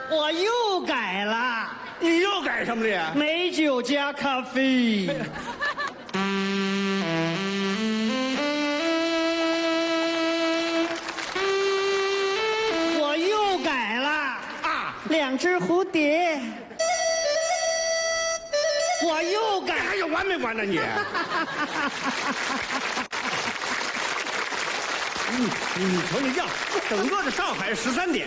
我又改了， 你又改什么了呀？ 美酒加咖啡。我又改了啊 ，2只蝴蝶。我又改， 还有完没完呢你？你瞅你样，整个的上海13点。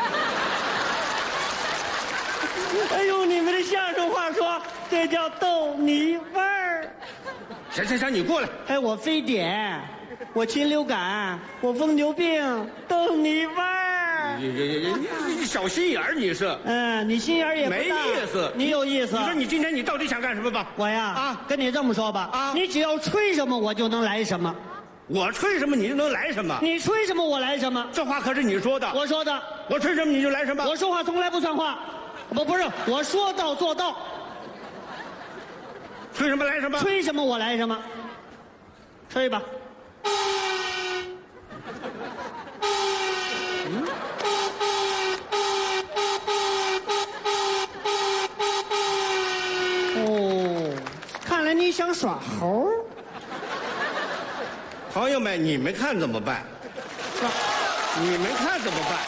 哎呦，你们的相声话说这叫逗你味儿。 行，你过来。 哎，我非典，我禽流感，我疯牛病，逗你味儿。 你小心眼儿你是。 你心眼儿也不大没意思， 你有意思。 你说你今天你到底想干什么吧？ 我呀，跟你这么说吧，你只要吹什么我就能来什么。 我吹什么你就能来什么？ 你吹什么我来什么。 这话可是你说的。 我说的。 我吹什么你就来什么。 我说话从来不算话，不是，我说到做到。 吹什么来什么？ 吹什么我来什么。吹吧。哦，看来你想耍猴。 朋友们，你们看怎么办？你们看怎么办？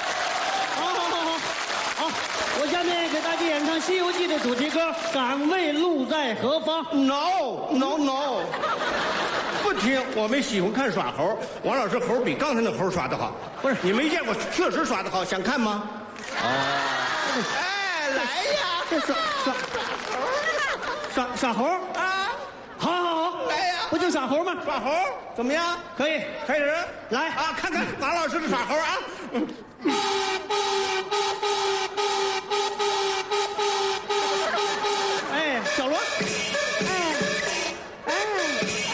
好，我下面给大家演唱《西游记》的主题歌《敢问路在何方》。 No， 不听，我们喜欢看耍猴。王老师猴比刚才那猴耍得好。 不是， 你没见过，确实耍得好，想看吗？哎，来呀！ 这耍猴啊！ 好， 来呀！ 不就耍猴吗？ 耍猴怎么样？ 可以， 开始来啊！看看王老师的耍猴啊！ 哎，小罗，